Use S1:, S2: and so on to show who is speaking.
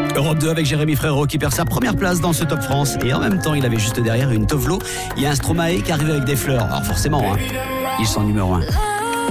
S1: Europe 2 avec Jérémy Frérot qui perd sa première place dans ce Top France. Et en même temps, il avait juste derrière une Tovlo. Il y a un Stromae qui arrive avec des fleurs. Alors forcément, ils sont numéro 1.